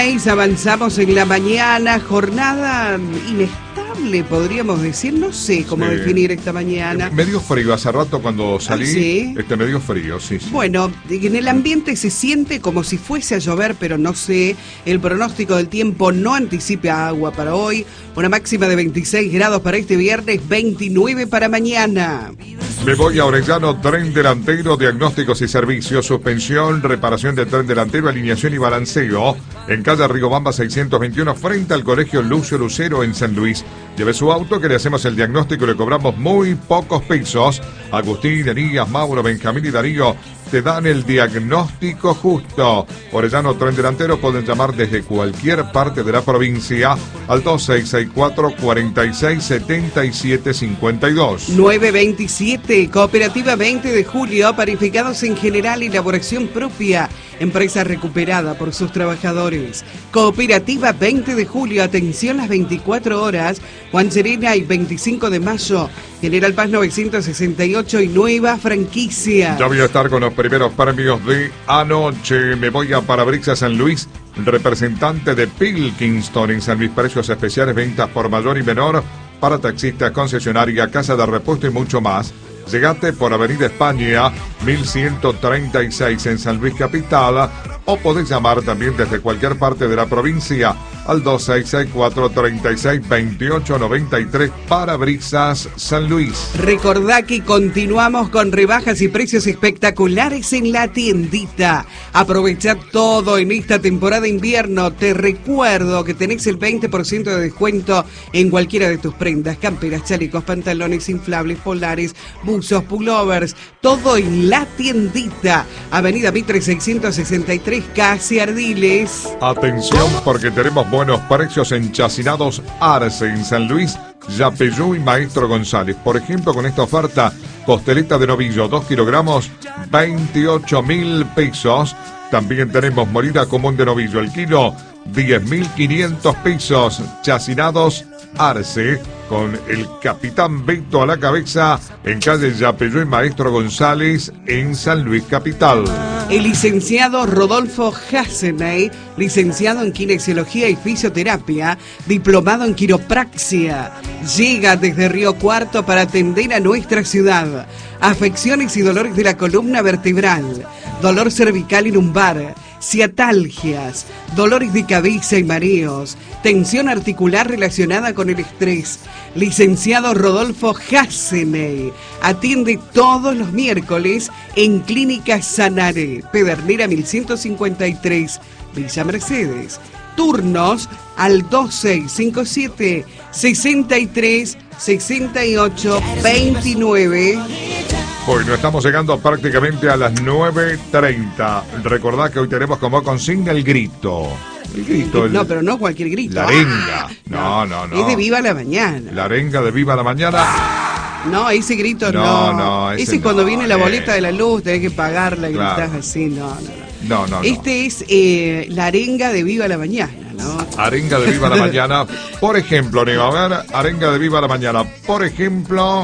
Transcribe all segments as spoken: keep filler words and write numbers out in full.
Avanzamos en la mañana, jornada inestable, podríamos decir, no sé cómo sí. definir esta mañana. Medio frío, hace rato cuando salí, ah, ¿sí? este medio frío, sí, sí. Bueno, en el ambiente se siente como si fuese a llover, pero no sé, el pronóstico del tiempo no anticipa agua para hoy, una máxima de veintiséis grados para este viernes, veintinueve para mañana. Me voy a Orellano, tren delantero, diagnósticos y servicios, suspensión, reparación de tren delantero, alineación y balanceo, en calle Riobamba seiscientos veintiuno, frente al colegio Lucio Lucero en San Luis. Lleve su auto que le hacemos el diagnóstico y le cobramos muy pocos pesos. Agustín, Elías, Mauro, Benjamín y Darío te dan el diagnóstico justo. Orellano, tren delantero, pueden llamar desde cualquier parte de la provincia al dos seis seis cuatro, cuatro seis, siete siete cinco dos. nueve veintisiete, Cooperativa veinte de julio, panificados en general, elaboración propia, empresa recuperada por sus trabajadores. Cooperativa veinte de julio, atención las veinticuatro horas, Juan Serena y veinticinco de mayo, General Paz novecientos sesenta y ocho y nueva franquicia. Ya voy a estar con los primeros premios de anoche. Me voy a Parabrisas San Luis, representante de Pilkingston en San Luis, precios especiales, ventas por mayor y menor para taxistas, concesionaria, casa de repuesto y mucho más. Llegate por Avenida España, mil ciento treinta y seis en San Luis Capital, o podés llamar también desde cualquier parte de la provincia al dos seis seis cuatro, tres seis, dos ocho nueve tres, Parabrisas San Luis. Recordá que continuamos con rebajas y precios espectaculares en la tiendita. Aprovecha todo en esta temporada de invierno. Te recuerdo que tenés el veinte por ciento de descuento en cualquiera de tus prendas, camperas, chalecos, pantalones inflables, polares, buzos, pullovers, todo en la tiendita. Avenida Mitre seiscientos sesenta y tres, casi Ardiles. Atención porque tenemos buenos precios en chacinados Arce en San Luis, Yapeyú y Maestro González. Por ejemplo, con esta oferta, costeleta de novillo, dos kilogramos, veintiocho mil pesos. También tenemos molida común de novillo, el kilo, diez mil quinientos pesos. Chacinados Arce, con el Capitán Beto a la cabeza, en calle Yapeyú y Maestro González en San Luis Capital. El licenciado Rodolfo Hasseney, licenciado en kinesiología y fisioterapia, diplomado en quiropraxia, llega desde Río Cuarto para atender a nuestra ciudad. Afecciones y dolores de la columna vertebral, dolor cervical y lumbar, ciatalgias, dolores de cabeza y mareos, tensión articular relacionada con el estrés. Licenciado Rodolfo Hasseney atiende todos los miércoles en Clínica Sanare, Pedernera mil ciento cincuenta y tres, Villa Mercedes. Turnos al dos seis cinco siete, seis tres, seis ocho, veintinueve. Bueno, estamos llegando prácticamente a las nueve treinta. Recordad que hoy tenemos como consigna el grito. El grito. El, no, pero no cualquier grito. La arenga. No, no, no. Es de Viva la Mañana. La arenga de Viva la Mañana. No, ese grito no. No, no. Ese, ese es no, cuando viene la boleta eh. de la luz, tenés que pagarla y Claro. gritás así. No, no, no. No, no, no. Este es eh, la arenga de Viva la Mañana, ¿no? Arenga de Viva la Mañana. Por ejemplo, Neva, a ver, arenga de Viva la Mañana. Por ejemplo.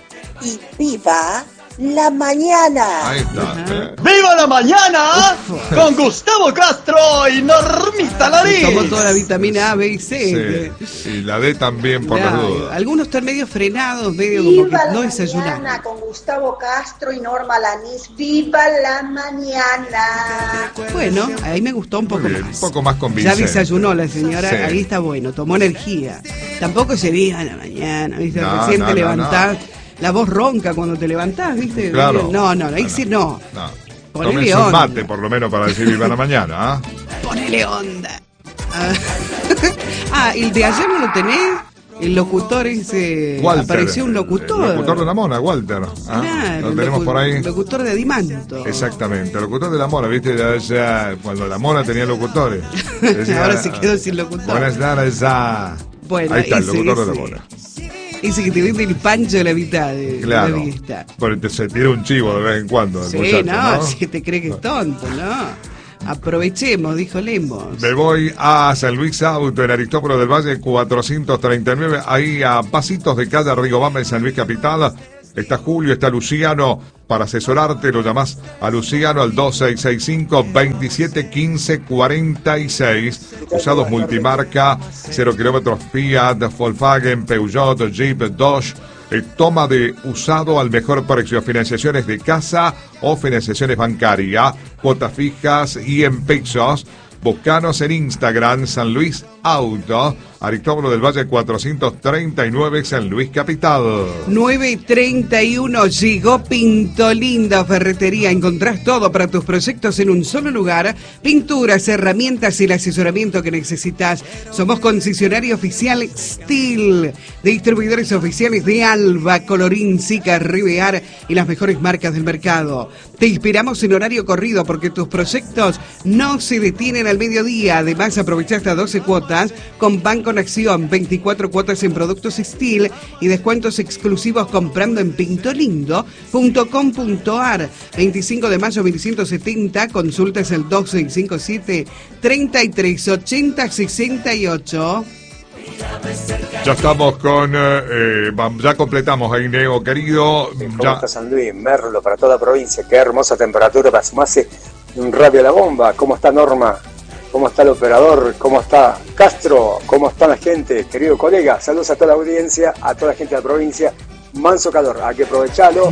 Y viva la mañana. Ahí está. Eh. ¡Viva la mañana! Uf. Con Gustavo Castro y Normita Larín. Tomó toda la vitamina A, B y C. Sí. Y la D también, por Claro, las dudas. algunos están medio frenados, medio Viva como que la no desayunan. mañana con Gustavo Castro y Norma Lanís. ¡Viva la mañana! Bueno, ahí me gustó un poco Muy bien, más. un poco más convincente. Ya desayunó la señora, Sí. ahí está bueno, tomó energía. Tampoco se diga a la mañana, ¿viste? No, Recién no, te no, levantás, la voz ronca cuando te levantás, ¿viste? Claro. No, no, ahí sí no. No. Ponele Tómense un onda. mate, por lo menos, para decir Viva la Mañana. ¿Ah? Ponele onda. Ah, ah, el de ayer no lo tenés. El locutor ese. Walter. Apareció un locutor. El locutor de la Mona, Walter. ¿Ah? Claro, Lo tenemos locu- por ahí. Locutor de Adimanto. Exactamente, el locutor de la Mona, ¿viste? Ya, ya, cuando la Mona tenía locutores. Decía, Ahora se quedó sin locutor. Buenas tardes, ah. Bueno, ahí está, el ese, locutor ese. de la Mona. Ese que te vende el pancho de la mitad de Claro. la vista. Porque se tira un chivo de vez en cuando. El Sí, muchacho, no, ¿no? si te crees que es tonto, ¿no? Aprovechemos, dijo Lemos. Me voy a San Luis Auto, en Aristóbulo del Valle cuatrocientos treinta y nueve, ahí a pasitos de calle Riobamba en San Luis Capital. Está Julio, está Luciano. Para asesorarte lo llamás a Luciano al dos seis seis cinco, veintisiete quince cuarenta y seis. Usados multimarca, cero kilómetros Fiat, Volkswagen, Peugeot, Jeep, Dodge. Eh, toma de usado al mejor precio. Financiaciones de casa o financiaciones bancarias. Cuotas fijas y en pesos. Buscanos en Instagram, San Luis Auto, Aristóbulo del Valle cuatrocientos treinta y nueve, San Luis Capital. nueve treinta y uno llegó Pinto Lindo Ferretería. Encontrás todo para tus proyectos en un solo lugar. Pinturas, herramientas y el asesoramiento que necesitas. Somos concesionario oficial Steel, distribuidores oficiales de Alba, Colorín, Sica, Ribear y las mejores marcas del mercado. Te inspiramos en horario corrido porque tus proyectos no se detienen al mediodía. Además, aprovechá hasta doce cuotas con Banco Nación, veinticuatro cuotas en productos Steel y descuentos exclusivos comprando en pintolindo punto com punto ar. veinticinco de mayo mil ciento setenta, consultas el dos seis cinco siete, treinta y tres ochenta sesenta y ocho. Ya estamos con, eh, eh, ya completamos ahí, Neo, querido. ¿Cómo Ya. está San Luis? Merlo para toda la provincia. Qué hermosa temperatura para sumarse un radio a la bomba. ¿Cómo está Norma? ¿Cómo está el operador? ¿Cómo está Castro? ¿Cómo está la gente? Querido colega, saludos a toda la audiencia, a toda la gente de la provincia. Manso calor, hay que aprovecharlo.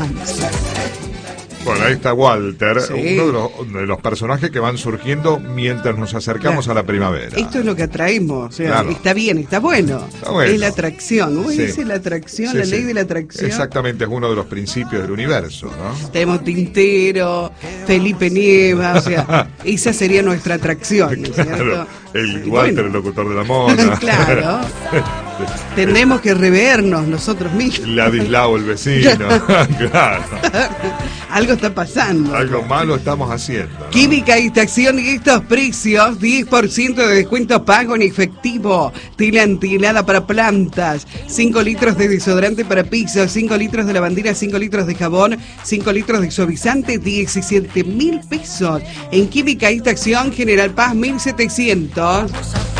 Bueno, ahí está Walter, Sí. uno de los, de los personajes que van surgiendo mientras nos acercamos Claro. a la primavera. Esto es lo que atraemos, o sea, Claro. está bien, está bueno. Está bueno. Es la atracción, ¿cómo Sí. dice la atracción? Sí, la sí. ley de la atracción. Exactamente, es uno de los principios del universo, ¿no? Tenemos Tintero, Felipe Nieva, o sea, esa sería nuestra atracción, ¿no es cierto? Claro, el Y Walter, bueno. el locutor de la mona. Claro. Tendremos que revernos nosotros mismos. Ladislao, el vecino. Claro. Algo está pasando. Algo malo estamos haciendo, ¿no? Química y estación y estos precios, diez por ciento de descuento pago en efectivo, tela antihelada para plantas, cinco litros de desodorante para pisos, cinco litros de lavandina, cinco litros de jabón, cinco litros de suavizante, diecisiete mil pesos. En Química y estación, General Paz mil setecientos.